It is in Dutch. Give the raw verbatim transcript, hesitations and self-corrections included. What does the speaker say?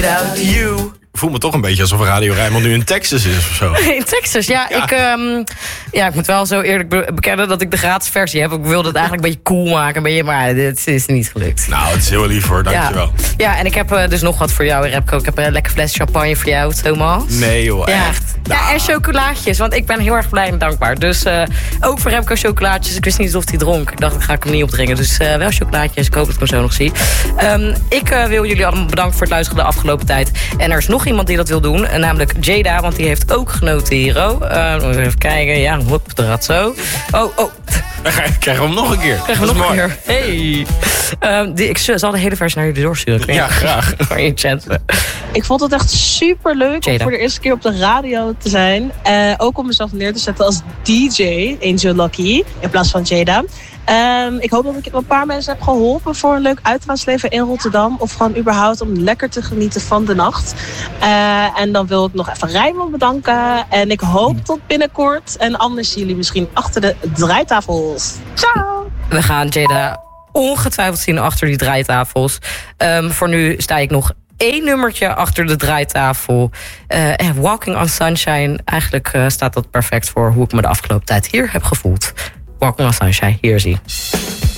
without you. Ik voel me toch een beetje alsof Radio Rijnmond nu in Texas is of zo. In Texas, ja. Ja. Ik, um, ja, ik moet wel zo eerlijk be- bekennen dat ik de gratis versie heb. Ik wilde het eigenlijk een beetje cool maken, een beetje, maar dit is niet gelukt. Nou, het is heel lief hoor, dankjewel. Ja, ja en ik heb uh, dus nog wat voor jou, Repco. Ik heb een lekker fles champagne voor jou, Thomas. Nee joh, Ja. echt. Ja, en chocolaatjes, want ik ben heel erg blij en dankbaar. Dus uh, ook voor Repco chocolaatjes. Ik wist niet of hij dronk. Ik dacht, ik ga ik hem niet opdringen. Dus uh, wel chocolaatjes. Ik hoop dat ik hem zo nog zie. Um, ik uh, wil jullie allemaal bedanken voor het luisteren de afgelopen tijd. En er is nog iemand die dat wil doen. Uh, namelijk Jada, want die heeft ook genoten hier. Uh, even kijken. Ja, hop, dat zo. Oh, oh. Dan krijgen we hem nog een keer. Krijgen we nog een keer. Hey. Um, die, ik zal de hele versie naar jullie doorsturen. Ja, graag. Voor je chat. Ik vond het echt super leuk om Jada. voor de eerste keer op de radio te zijn. Uh, ook om mezelf neer te zetten als D J, Angel Lucky, in plaats van Jada. Um, ik hoop dat ik een paar mensen heb geholpen voor een leuk uitgaansleven in Rotterdam. Of gewoon überhaupt om lekker te genieten van de nacht. Uh, en dan wil ik nog even Rijnmond bedanken. En ik hoop tot binnenkort. En anders zien jullie misschien achter de draaitafels. Ciao! We gaan Jada ongetwijfeld zien achter die draaitafels. Um, voor nu sta ik nog één nummertje achter de draaitafel. Uh, en Walking on Sunshine. Eigenlijk uh, staat dat perfect voor hoe ik me de afgelopen tijd hier heb gevoeld. Walking on Sunshine, hier zie je.